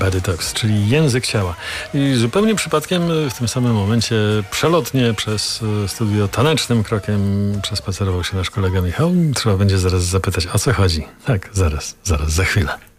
Body Talks, czyli język ciała. I zupełnie przypadkiem w tym samym momencie przelotnie przez studio tanecznym krokiem przespacerował się nasz kolega Michał. Trzeba będzie zaraz zapytać, o co chodzi. Tak, zaraz, za chwilę.